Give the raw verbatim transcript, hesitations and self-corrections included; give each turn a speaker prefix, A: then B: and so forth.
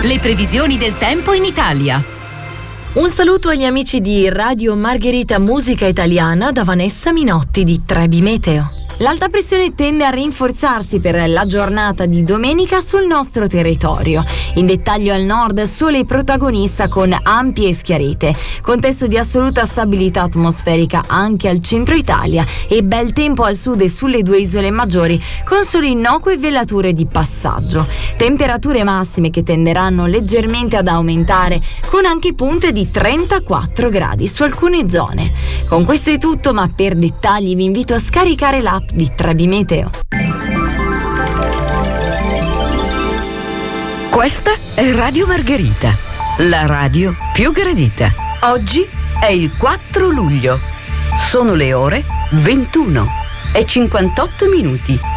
A: Le previsioni del tempo in Italia.
B: Un saluto agli amici di Radio Margherita Musica Italiana da Vanessa Minotti di Trebi Meteo. L'alta pressione tende a rinforzarsi per la giornata di domenica sul nostro territorio. In dettaglio al nord, sole protagonista con ampie schiarite, contesto di assoluta stabilità atmosferica anche al centro Italia e bel tempo al sud e sulle due isole maggiori con sole innocue velature di passaggio. Temperature massime che tenderanno leggermente ad aumentare con anche punte di trentaquattro gradi su alcune zone. Con questo è tutto, ma per dettagli vi invito a scaricare l'app di Trebi Meteo.
C: Questa è Radio Margherita, la radio più gradita. Oggi è il quattro luglio. Sono le ore ventuno e cinquantotto minuti.